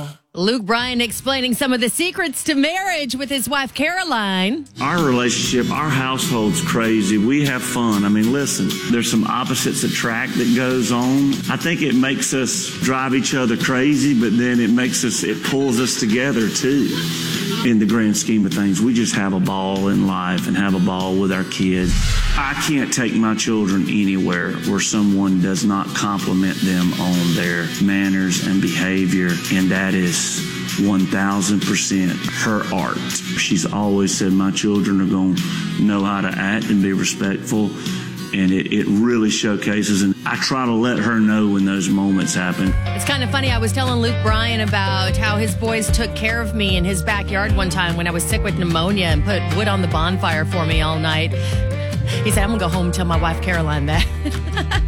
Luke Bryan explaining some of the secrets to marriage with his wife, Caroline. Our relationship, our household's crazy. We have fun. I mean, listen, there's some opposites attract that goes on. I think it makes us drive each other crazy, but then it pulls us together too. In the grand scheme of things, we just have a ball in life and have a ball with our kids. I can't take my children anywhere where someone does not compliment them on their manners and behavior, and that is 1,000% her art. She's always said my children are going to know how to act and be respectful, and it really showcases, and I try to let her know when those moments happen. It's kind of funny. I was telling Luke Bryan about how his boys took care of me in his backyard one time when I was sick with pneumonia and put wood on the bonfire for me all night. He said, I'm going to go home and tell my wife Caroline that.